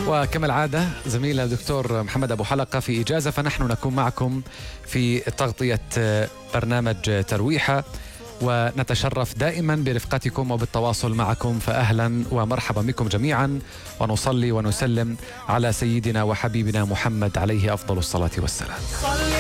وكما العادة زميلنا الدكتور محمد أبو حلقة في إجازة، فنحن نكون معكم في تغطية برنامج ترويحة، ونتشرف دائما برفقتكم وبالتواصل معكم، فأهلا ومرحبا بكم جميعا، ونصلي ونسلم على سيدنا وحبيبنا محمد عليه أفضل الصلاة والسلام.